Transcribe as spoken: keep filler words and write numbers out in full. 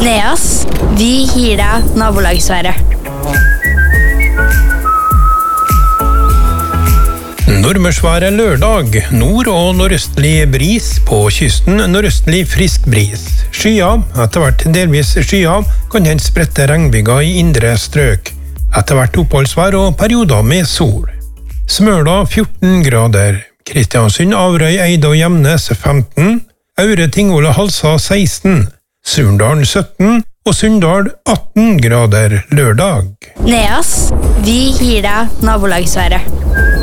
Neas, vi gir deg nabolagsværet. Nordmørsværet lørdag. Nord- og nordøstlig bris på kysten. Nordøstlig frisk bris. Skyer, etter hvert delvis skyer, kan hende spredte regnbyger i indre strøk. Etter hvert oppholdsvær og perioder med sol. Smøla fjorten grader. Kristiansund, Averøy, Eide og Gjemnes femten. Aure, Tingvoll og Halsa seksten. Surndalen sytten og Sunndal atten grader lørdag. Neas, vi gir deg nabolagsværet.